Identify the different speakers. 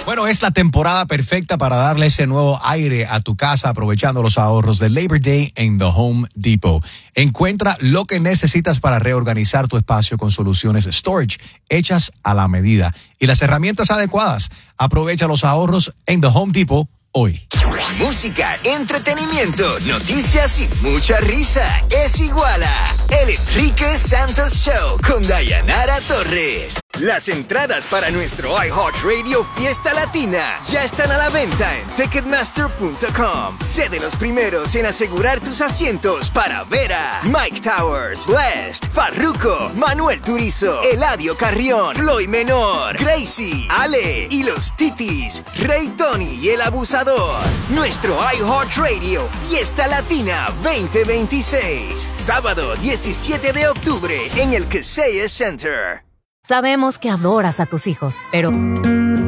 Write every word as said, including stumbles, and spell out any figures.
Speaker 1: Bueno, es la temporada perfecta para darle ese nuevo aire a tu casa aprovechando los ahorros de Labor Day en The Home Depot. Encuentra lo que necesitas para reorganizar tu espacio con soluciones storage hechas a la medida y las herramientas adecuadas. Aprovecha los ahorros en The Home Depot hoy.
Speaker 2: Música, entretenimiento, noticias y mucha risa. Es igual a El Enrique Santos Show con Dayanara Torres. Las entradas para nuestro iHeartRadio Fiesta Latina ya están a la venta en Ticketmaster punto com. Sé de los primeros en asegurar tus asientos para ver a Mike Towers, Blessed, Farruko, Manuel Turizo, Eladio Carrión, Floyd Menor, Gracie, Ale y los Titis, Rey Tony y el Abusador. Nuestro iHeartRadio Fiesta Latina veinte veintiséis, sábado diecisiete de octubre en el Kaseya Center.
Speaker 3: Sabemos que adoras a tus hijos, pero